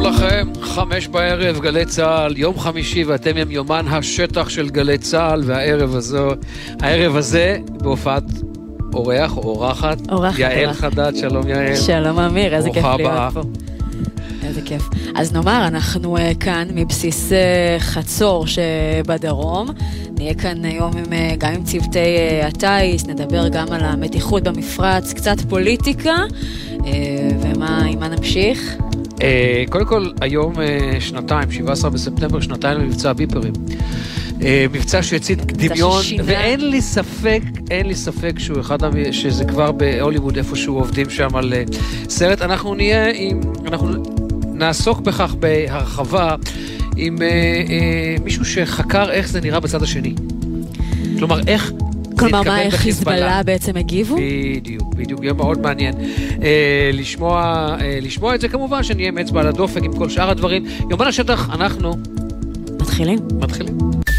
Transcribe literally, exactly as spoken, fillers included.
לכם, חמש בערב, גלי צהל, יום חמישי, ואתם עם יומן השטח של גלי צהל, והערב הזו, הערב הזה, בהופעת אורח או אורחת, אורחת, יעל אורחת. חדד, שלום יעל. שלום אמיר, איזה כיף הבאה. להיות פה. איזה כיף. אז נאמר, אנחנו uh, כאן מבסיס uh, חצור שבדרום, נהיה כאן היום עם, uh, גם עם צוותי uh, הטייס, נדבר גם על המתיחות במפרץ, קצת פוליטיקה, uh, ומה, עם מה נמשיך? Uh, קודם כל, היום uh, שנתיים, שבעה עשר בספטמבר, שנתיים למבצע ביפרים. Uh, מבצע שהצית דמיון, ואין לי ספק, אין לי ספק שהוא אחד, שזה כבר בהוליווד איפשהו עובדים שם על uh, סרט. אנחנו נהיה עם, אנחנו נעסוק בכך בהרחבה עם uh, uh, מישהו שחקר איך זה נראה בצד השני. כלומר, איך כלומר, מה, איך חיזבאללה בעצם הגיבו? בדיוק, בדיוק, יהיה מאוד מעניין אה, לשמוע, אה, לשמוע את זה. כמובן שנהיה עם אצבע על הדופק עם כל שאר הדברים. יומן השטח, אנחנו מתחילים. מתחילים.